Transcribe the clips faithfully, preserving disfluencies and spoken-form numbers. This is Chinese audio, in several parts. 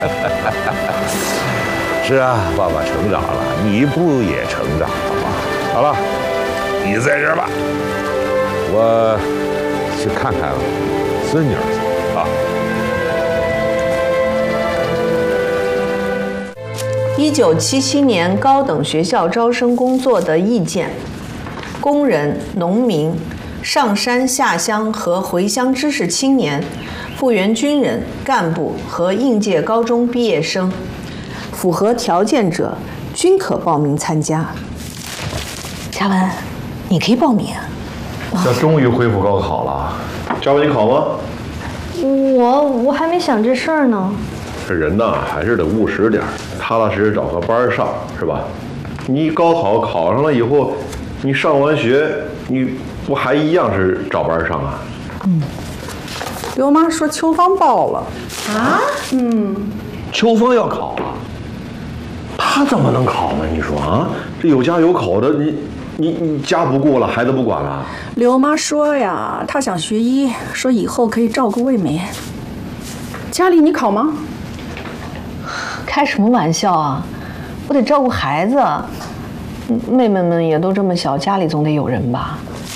是啊，爸爸成长了，你不也成长了吗？好了，你在这儿吧，我去看看孙女儿啊。一九七七年高等学校招生工作的意见：工人、农民、上山下乡和回乡知识青年、复员军人、干部和应届高中毕业生，符合条件者均可报名参加。嘉文，你可以报名。 这终于恢复高考了，嘉文，你考吗？ 我我还没想这事儿呢。 这人呐，还是得务实点，踏踏实实找个班上，是吧？你高考考上了以后，你上完学，你不还一样是找班上啊？ 嗯。刘妈说秋芳报了。 啊？ 嗯。 秋芳要考啊？她怎么能考呢？你说啊，这有家有口的，你你你家不顾了，孩子不管了？ 刘妈说呀，她想学医，说以后可以照顾魏梅。佳丽，你考吗？ 开什么玩笑啊！我得照顾孩子，妹妹们也都这么小，家里总得有人吧。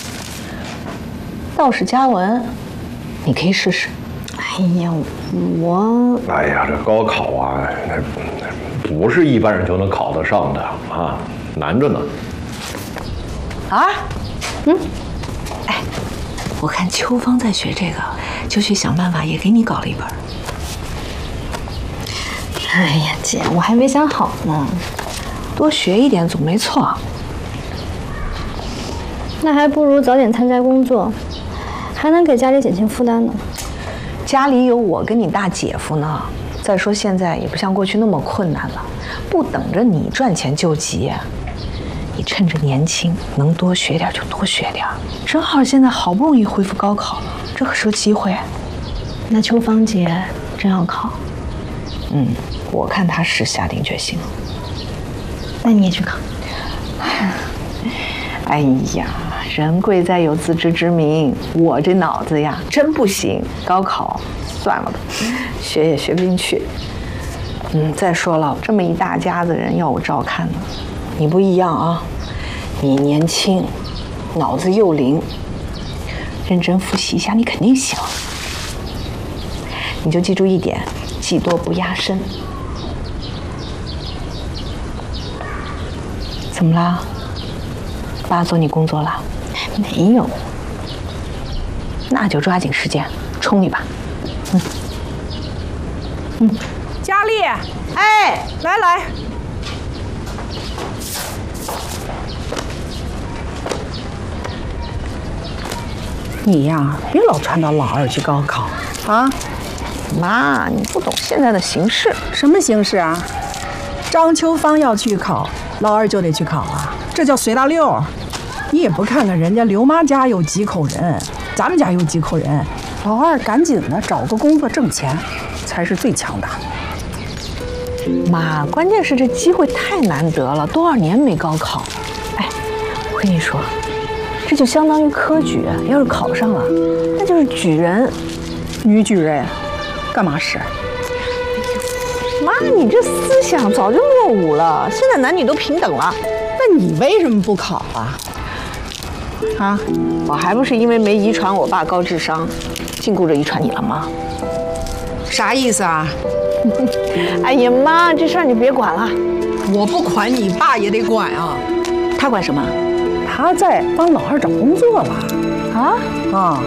倒是嘉文，你可以试试。 哎呀，我…… 哎呀，这高考啊，不是一般人就能考得上的啊，难着呢。 啊？嗯？哎，我看秋芳在学这个，就去想办法也给你搞了一本。 哎呀，姐，我还没想好呢。 多学一点总没错。 那还不如早点参加工作，还能给家里减轻负担呢。 家里有我跟你大姐夫呢。再说现在也不像过去那么困难了，不等着你赚钱救急。你趁着年轻，能多学点就多学点。正好现在好不容易恢复高考了，这可是个机会。 那秋芳姐真要考？ 嗯。我看他是下定决心了， 那你也去考。 哎呀，人贵在有自知之明，我这脑子呀真不行，高考算了吧，学也学不进去。嗯，再说了，这么一大家子人要我照看呢，你不一样啊，你年轻，脑子又灵，认真复习一下，你肯定行。你就记住一点，技多不压身。怎么啦？爸做你工作了？ 没有。 那就抓紧时间冲一把。嗯。 嗯。佳丽，哎，来来。你呀，别老传到老二去高考啊！ 妈，你不懂现在的形势。 什么形势啊？张秋芳要去考。老二就得去考啊，这叫随大溜。你也不看看人家刘妈家有几口人，咱们家有几口人。老二赶紧的找个工作挣钱，才是最强的。 妈，关键是这机会太难得了，多少年没高考。哎，我跟你说，这就相当于科举，要是考上了，那就是举人。 女举人，干嘛使？ 妈，你这思想早就落伍了，现在男女都平等了。 那你为什么不考啊？啊， 我还不是因为没遗传我爸高智商，禁锢着遗传你了吗？ 啥意思啊？ 哎呀妈，这事儿你别管了。 我不管，你爸也得管啊。 他管什么？ 他在帮老二找工作了。 啊啊！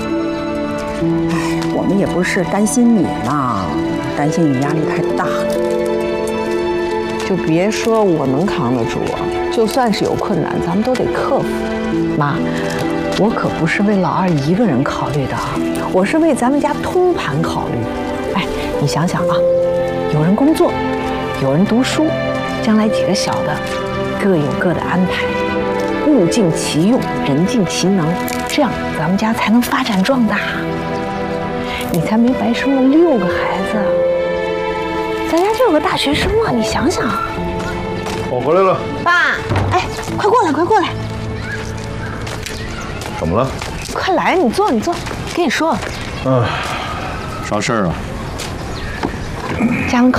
哎，我们也不是担心你呢。担心你压力太大了， 就别说我能扛得住啊，就算是有困难，咱们都得克服。妈，我可不是为老二一个人考虑的啊，我是为咱们家通盘考虑。哎，你想想啊，有人工作，有人读书，将来几个小的各有各的安排，物尽其用，人尽其能，这样咱们家才能发展壮大。你才没白生了六个孩子，咱家就有个大学生啊！你想想。 我回来了， 爸，哎，快过来，快过来！ 怎么了？ 快来，你坐，你坐，跟你说。 嗯，啥事儿啊？ 想考。